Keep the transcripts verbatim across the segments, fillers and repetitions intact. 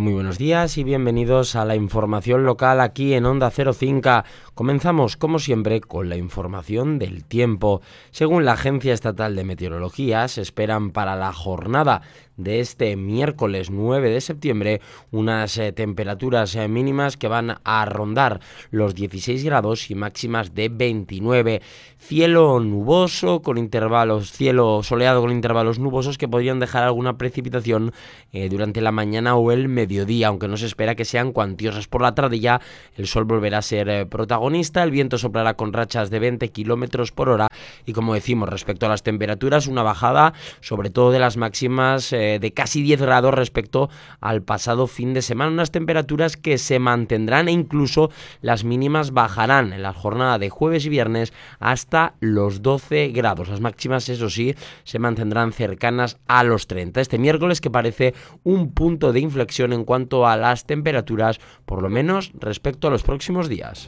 muy buenos días y bienvenidos a la información local aquí en Onda Cero Cinca. Comenzamos, como siempre, con la información del tiempo. Según la Agencia Estatal de Meteorología, se esperan para la jornada de este miércoles nueve de septiembre unas eh, temperaturas eh, mínimas que van a rondar los dieciséis grados y máximas de veintinueve. Cielo nuboso con intervalos, cielo soleado con intervalos nubosos que podrían dejar alguna precipitación eh, durante la mañana o el mediodía, aunque no se espera que sean cuantiosas. Por la tarde ya el sol volverá a ser eh, protagonista, el viento soplará con rachas de veinte kilómetros por hora y, como decimos, respecto a las temperaturas, una bajada sobre todo de las máximas eh, de casi diez grados respecto al pasado fin de semana, unas temperaturas que se mantendrán e incluso las mínimas bajarán en la jornada de jueves y viernes hasta los doce grados. Las máximas, eso sí, se mantendrán cercanas a los treinta. Este miércoles, que parece un punto de inflexión en cuanto a las temperaturas, por lo menos respecto a los próximos días.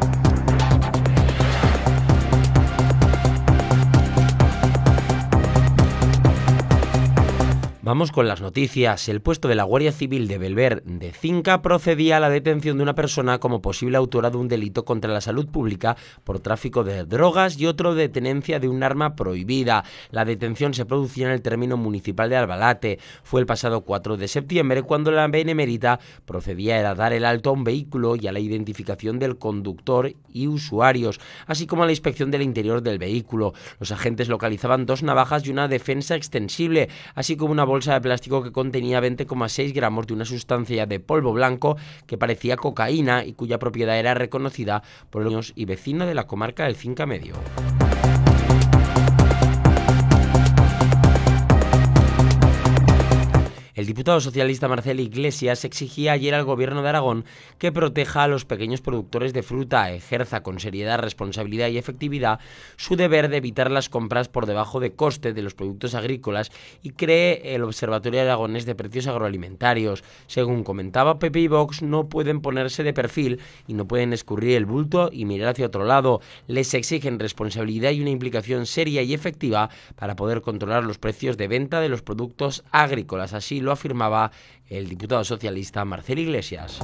Vamos con las noticias. El puesto de la Guardia Civil de Belver de Cinca procedía a la detención de una persona como posible autora de un delito contra la salud pública por tráfico de drogas y otro de tenencia de un arma prohibida. La detención se producía en el término municipal de Albalate. Fue el pasado cuatro de septiembre cuando la Benemérita procedía a dar el alto a un vehículo y a la identificación del conductor y usuarios, así como a la inspección del interior del vehículo. Los agentes localizaban dos navajas y una defensa extensible, así como una bolsa de plástico que contenía veinte coma seis gramos de una sustancia de polvo blanco que parecía cocaína y cuya propiedad era reconocida por los niños y vecino de la comarca del Cinca Medio. El diputado socialista Marcel Iglesias exigía ayer al gobierno de Aragón que proteja a los pequeños productores de fruta, ejerza con seriedad, responsabilidad y efectividad su deber de evitar las compras por debajo de coste de los productos agrícolas y cree el Observatorio Aragonés de Precios Agroalimentarios. Según comentaba, P P y Vox no pueden ponerse de perfil y no pueden escurrir el bulto y mirar hacia otro lado. Les exigen responsabilidad y una implicación seria y efectiva para poder controlar los precios de venta de los productos agrícolas. Así lo afirmaba el diputado socialista Marcel Iglesias.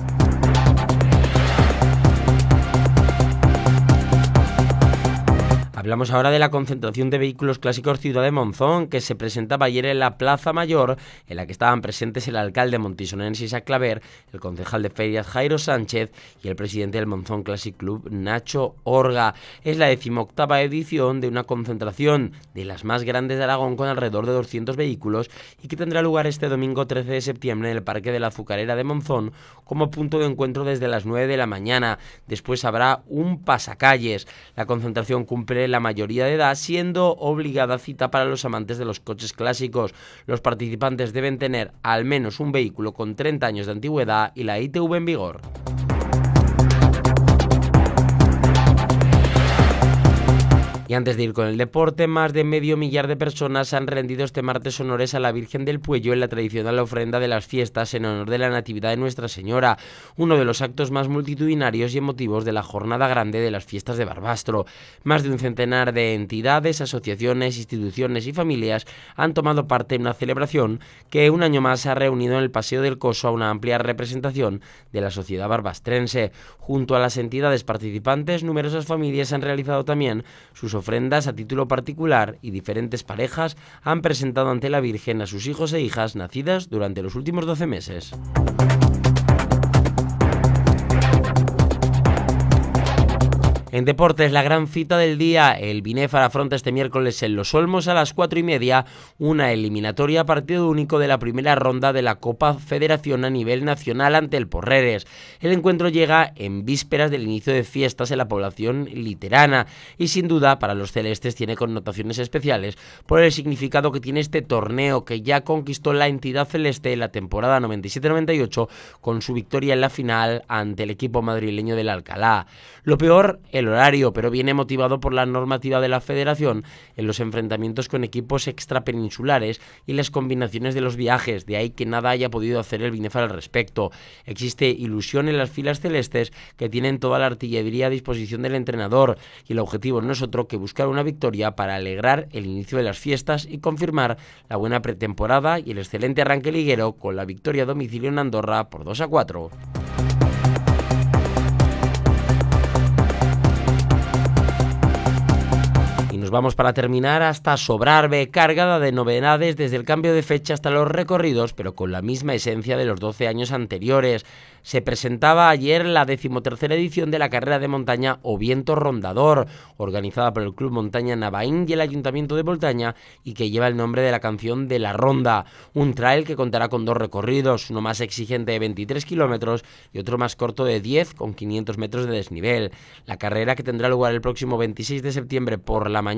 Hablamos ahora de la concentración de vehículos clásicos Ciudad de Monzón, que se presentaba ayer en la Plaza Mayor, en la que estaban presentes el alcalde montisonense Isaac Claver, el concejal de ferias Jairo Sánchez y el presidente del Monzón Classic Club Nacho Orga. Es la decimoctava edición de una concentración de las más grandes de Aragón con alrededor de doscientos vehículos y que tendrá lugar este domingo trece de septiembre en el Parque de la Azucarera de Monzón como punto de encuentro desde las nueve de la mañana. Después habrá un pasacalles. La concentración cumple la mayoría de edad, siendo obligada cita para los amantes de los coches clásicos. Los participantes deben tener al menos un vehículo con treinta años de antigüedad y la I T V en vigor. Y antes de ir con el deporte, más de medio millar de personas han rendido este martes honores a la Virgen del Puello en la tradicional ofrenda de las fiestas en honor de la Natividad de Nuestra Señora, uno de los actos más multitudinarios y emotivos de la jornada grande de las fiestas de Barbastro. Más de un centenar de entidades, asociaciones, instituciones y familias han tomado parte en una celebración que un año más ha reunido en el Paseo del Coso a una amplia representación de la sociedad barbastrense. Junto a las entidades participantes, numerosas familias han realizado también sus ofrendas a título particular y diferentes parejas han presentado ante la Virgen a sus hijos e hijas nacidas durante los últimos doce meses. En deportes, la gran cita del día, el Binéfar afronta este miércoles en Los Olmos a las cuatro y media una eliminatoria partido único de la primera ronda de la Copa Federación a nivel nacional ante el Porreres. El encuentro llega en vísperas del inicio de fiestas en la población literana y sin duda para los celestes tiene connotaciones especiales por el significado que tiene este torneo que ya conquistó la entidad celeste en la temporada noventa y siete noventa y ocho con su victoria en la final ante el equipo madrileño del Alcalá. Lo peor el horario, pero viene motivado por la normativa de la Federación en los enfrentamientos con equipos extrapeninsulares y las combinaciones de los viajes, de ahí que nada haya podido hacer el Binefar al respecto. Existe ilusión en las filas celestes, que tienen toda la artillería a disposición del entrenador, y el objetivo no es otro que buscar una victoria para alegrar el inicio de las fiestas y confirmar la buena pretemporada y el excelente arranque liguero con la victoria a domicilio en Andorra por dos a cuatro. Nos vamos para terminar hasta Sobrarbe, cargada de novedades desde el cambio de fecha hasta los recorridos, pero con la misma esencia de los doce años anteriores. Se presentaba ayer la decimotercera edición de la carrera de montaña O Viento Rondador, organizada por el Club Montaña Navaín y el Ayuntamiento de Boltaña, y que lleva el nombre de la canción de la Ronda, un trail que contará con dos recorridos, uno más exigente de veintitrés kilómetros y otro más corto de diez con quinientos metros de desnivel. La carrera, que tendrá lugar el próximo veintiséis de septiembre por la mañana,